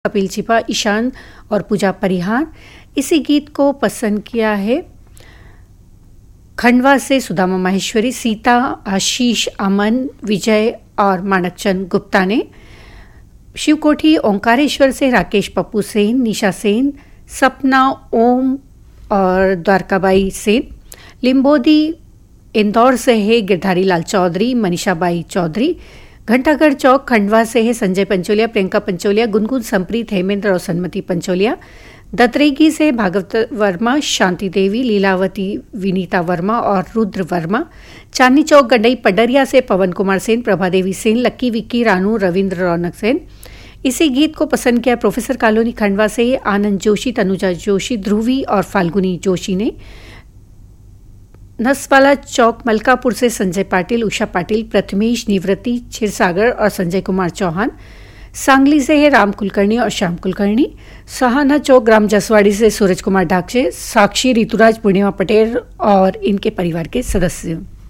कपिल चिपा, ईशान और पूजा परिहार। इसी गीत को पसंद किया है खंडवा से सुदामा माहेश्वरी, सीता, आशीष, अमन, विजय और मानकचंद गुप्ता ने। शिवकोठी ओंकारेश्वर से राकेश पप्पू सेन, निशा सेन, सपना, ओम और द्वारकाबाई सेन। लिम्बोदी इंदौर से है गिरधारी लाल चौधरी, मनीषाबाई चौधरी। घंटाघर चौक खंडवा से है संजय पंचोलिया, प्रियंका पंचोलिया, गुनगुन संप्रीत, हेमेंद्र और सन्मति पंचोलिया। दत्रेगी से भागवत वर्मा, शांति देवी, लीलावती, विनीता वर्मा और रुद्र वर्मा। चांदनी चौक गंडई पडरिया से पवन कुमार सेन, प्रभा देवी सेन, लक्की विक्की, रानू, रविंद्र रौनक सेन। इसी गीत को पसंद किया प्रोफेसर कॉलोनी खंडवा से आनंद जोशी, तनुजा जोशी, ध्रुवी और फाल्गुनी जोशी ने। नसवाला चौक मलकापुर से संजय पाटिल, उषा पाटिल, प्रथमेश, निवृत्ति, क्षीरसागर और संजय कुमार चौहान। सांगली से है राम कुलकर्णी और श्याम कुलकर्णी। सहाना चौक ग्राम जसवाड़ी से सूरज कुमार ढाकचे, साक्षी, ऋतुराज, पूर्णिमा पटेल और इनके परिवार के सदस्य।